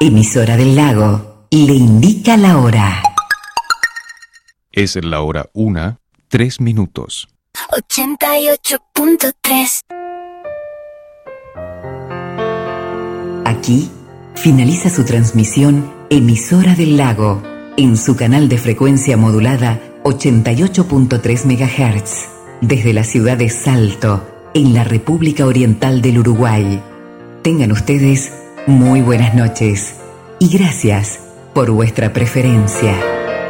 Emisora del Lago le indica la hora. Es la hora 1:03. 88.3. Aquí finaliza su transmisión Emisora del Lago en su canal de frecuencia modulada 88.3 MHz desde la ciudad de Salto, en la República Oriental del Uruguay. Tengan ustedes muy buenas noches y gracias por vuestra preferencia.